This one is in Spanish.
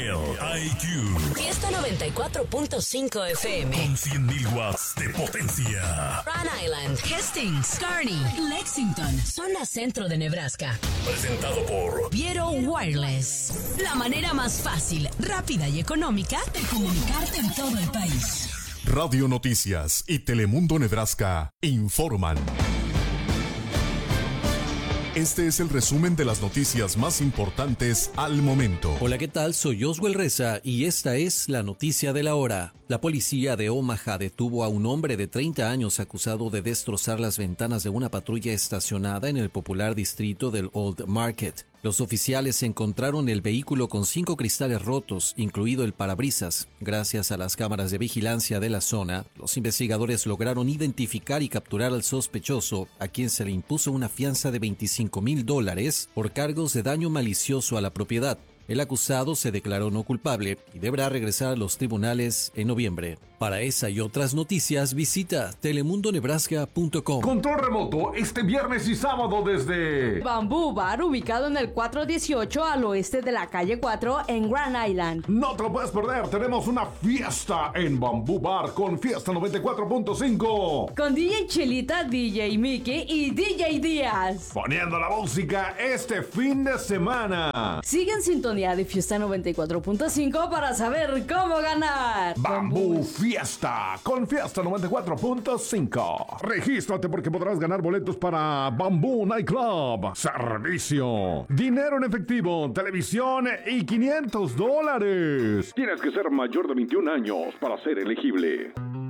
IQ. Fiesta 94.5 FM. Con 100.000 watts de potencia. Rhode Island, Hastings, Kearney, Lexington, zona centro de Nebraska. Presentado por Viero Wireless. La manera más fácil, rápida y económica de comunicarte en todo el país. Radio Noticias y Telemundo Nebraska informan. Este es el resumen de las noticias más importantes al momento. Hola, ¿qué tal? Soy Oswald Reza y esta es la noticia de la hora. La policía de Omaha detuvo a un hombre de 30 años acusado de destrozar las ventanas de una patrulla estacionada en el popular distrito del Old Market. Los oficiales encontraron el vehículo con 5 cristales rotos, incluido el parabrisas. Gracias a las cámaras de vigilancia de la zona, los investigadores lograron identificar y capturar al sospechoso, a quien se le impuso una fianza de $25,000 por cargos de daño malicioso a la propiedad. El acusado se declaró no culpable y deberá regresar a los tribunales en noviembre. Para esa y otras noticias, visita telemundonebraska.com. Control remoto este viernes y sábado desde Bamboo Bar, ubicado en el 418 al oeste de la calle 4 en Grand Island. No te lo puedes perder, tenemos una fiesta en Bamboo Bar con Fiesta 94.5. Con DJ Chelita, DJ Mickey y DJ Díaz. Poniendo la música este fin de semana. Sigue en sintonía de Fiesta 94.5 para saber cómo ganar. Bamboo Fiesta con Fiesta 94.5. Regístrate porque podrás ganar boletos para Bamboo Nightclub, servicio, dinero en efectivo, televisión y $500. Tienes que ser mayor de 21 años para ser elegible.